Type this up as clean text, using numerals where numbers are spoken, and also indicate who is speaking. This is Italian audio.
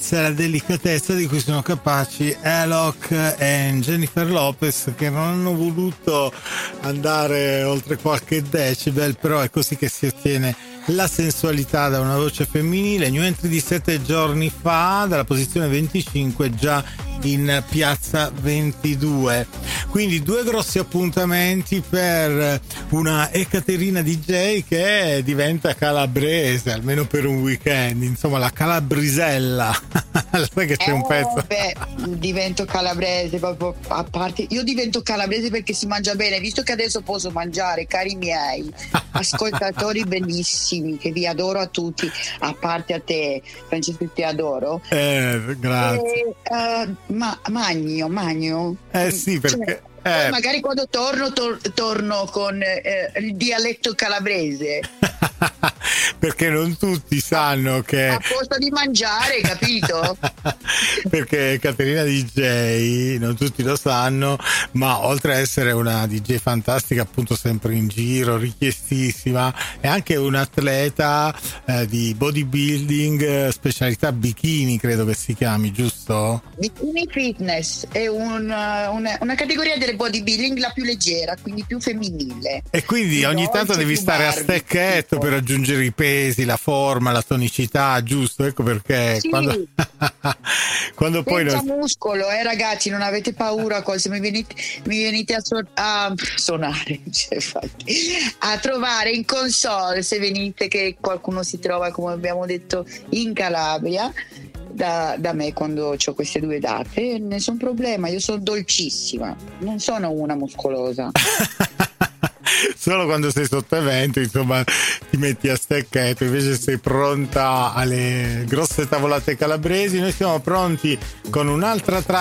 Speaker 1: finezza e la delicatezza di cui sono capaci Alok e Jennifer Lopez, che non hanno voluto andare oltre qualche decibel, però è così che si ottiene la sensualità da una voce femminile. New entry di 7 giorni fa, dalla posizione 25 già in piazza 22. Quindi 2 grossi appuntamenti per una Ekaterina DJ che diventa calabrese, almeno per un weekend, insomma la calabrisella. Sai che c'è un pezzo?
Speaker 2: Divento calabrese proprio, a parte io divento calabrese perché si mangia bene, visto che adesso posso mangiare, cari miei ascoltatori bellissimi, che vi adoro a tutti, a parte a te Francesco, ti adoro.
Speaker 1: Grazie.
Speaker 2: Magno.
Speaker 1: Sì, perché
Speaker 2: magari quando torno con il dialetto calabrese.
Speaker 1: Perché non tutti sanno che
Speaker 2: a posto di mangiare, capito?
Speaker 1: Perché Caterina DJ non tutti lo sanno, ma oltre a essere una DJ fantastica, appunto sempre in giro, richiestissima, è anche un'atleta di bodybuilding, specialità bikini, credo che si chiami, giusto?
Speaker 2: Bikini fitness è una categoria del bodybuilding la più leggera, quindi più femminile.
Speaker 1: E quindi ogni tanto devi stare a stecchetto per raggiungere i pesi, la forma, la tonicità, giusto? Ecco perché
Speaker 2: sì.
Speaker 1: quando poi
Speaker 2: muscolo, ragazzi, non avete paura se mi venite a suonare, a trovare in console, se venite, che qualcuno si trova, come abbiamo detto, in Calabria da me quando ho queste 2 date, nessun problema, io sono dolcissima, non sono una muscolosa.
Speaker 1: Solo quando sei sotto evento, insomma, ti metti a stecchetto, invece sei pronta alle grosse tavolate calabresi. Noi siamo pronti con un'altra